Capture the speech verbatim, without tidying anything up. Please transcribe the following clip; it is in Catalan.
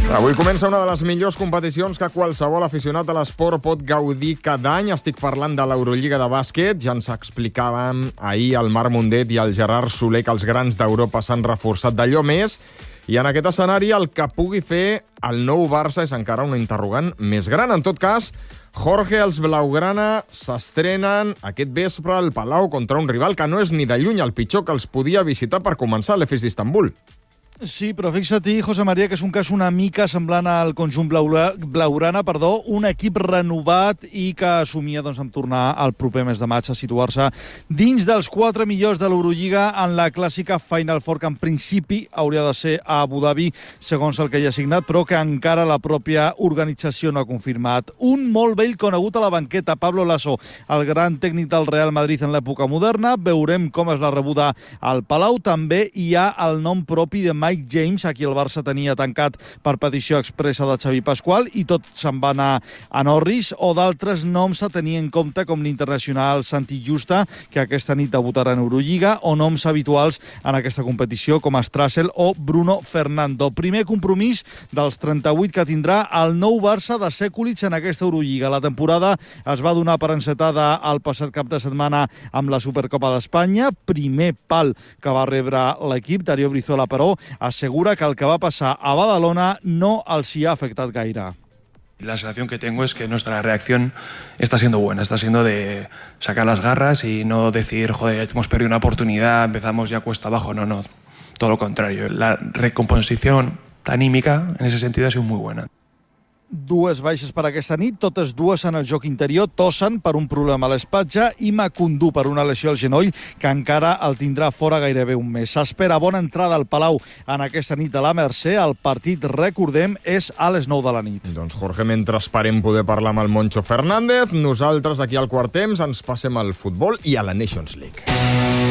Avui comença una de les millors competicions que qualsevol aficionat a l'esport pot gaudir cada any. Estic parlant de l'Eurolliga de bàsquet. Ja ens explicàvem ahir el Marc Mundet i el Gerard Soler que els grans d'Europa s'han reforçat d'allò més. I en aquest escenari el que pugui fer el nou Barça és encara una interrogant més gran. En tot cas, Jorge, els blaugrana s'estrenen aquest vespre al Palau contra un rival que no és ni de lluny el pitjor que els podia visitar per començar l'Efes d'Istanbul. Sí, però fixa't-hi, José María, que és un cas una mica semblant al conjunt blaugrana, perdó, un equip renovat i que assumia doncs, en tornar al proper mes de maig a situar-se dins dels quatre millors de l'Eurolliga en la clàssica Final Four, que en principi hauria de ser a Abu Dhabi, segons el que hi ha signat, però que encara la pròpia organització no ha confirmat. Un molt vell conegut a la banqueta, Pablo Lasso, el gran tècnic del Real Madrid en l'època moderna. Veurem com és la rebuda al Palau. També hi ha el nom propi de Mike James, a qui el Barça tenia tancat per petició expressa de Xavi Pasqual, i tot se'n va anar a Norris, o d'altres noms a tenir en compte, com l'internacional Santi Justa, que aquesta nit debutarà en Eurolliga, o noms habituals en aquesta competició, com Strassel o Bruno Fernando. Primer compromís dels trenta-vuit que tindrà el nou Barça de Sekulic en aquesta Eurolliga. La temporada es va donar per encetada el passat cap de setmana amb la Supercopa d'Espanya, primer pal que va rebre l'equip. Darío Brizuela, però, asegura que el que va passar a Badalona no els hi ha afectat gaire. La sensación que tengo es que nuestra reacción está siendo buena, está siendo de sacar las garras y no decir, joder, hemos perdido una oportunidad, empezamos ya cuesta abajo. No, no, todo lo contrario. La recomposición anímica en ese sentido ha sido muy buena. Dues baixes per aquesta nit, totes dues en el joc interior. Tossen per un problema a l'espatlla i Macundú per una lesió al genoll, que encara el tindrà fora gairebé un mes. S'espera bona entrada al Palau en aquesta nit a la Mercè. El partit, recordem, és a les nou de la nit. Doncs, Jorge, mentre esperem poder parlar amb el Moncho Fernández, nosaltres aquí al Quart Temps ens passem al futbol i a la Nations League.